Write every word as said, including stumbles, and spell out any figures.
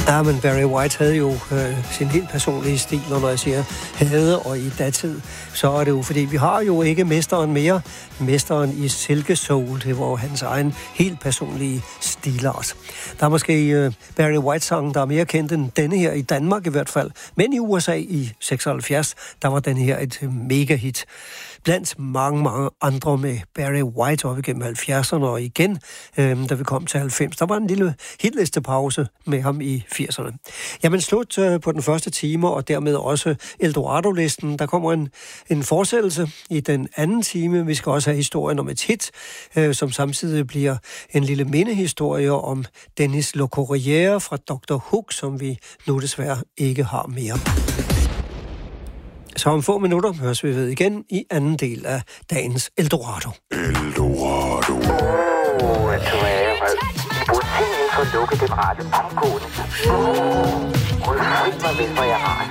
Ja, men Barry White havde jo øh, sin helt personlige stil, og når jeg siger havde og i datid, så er det jo, fordi vi har jo ikke mesteren mere. Mesteren i Silkesoul, det var jo hans egen helt personlige stilart. Der er måske øh, Barry White-sangen, der er mere kendt end denne her i Danmark i hvert fald. Men i U S A i seksoghalvfjerds, der var den her et mega-hit. Blandt mange, mange andre med Barry White op igennem halvfjerdserne, og igen, øh, da vi kom til halvfems, der var en lille hitlistepause med ham i firserne. Jamen slut øh, på den første time, og dermed også Eldorado-listen. Der kommer en, en fortsættelse i den anden time. Vi skal også have historien om et hit, øh, som samtidig bliver en lille mindehistorie om Dennis Le Courrier fra doktor Hook, som vi nu desværre ikke har mere. Så om få minutter høres vi ved igen i anden del af dagens Eldorado. Eldorado. Åh, oh, jeg tror, jeg har simpelthen for lukket den rette bankkode. Åh, oh, fri mig vel, hvor jeg har